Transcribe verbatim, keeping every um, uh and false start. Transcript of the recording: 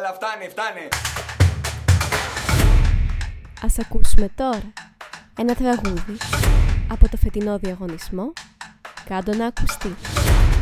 Έλα, φτάνει, φτάνει. Ας ακούσουμε τώρα ένα τραγούδι από το φετινό διαγωνισμό «Κάντο να ακουστεί».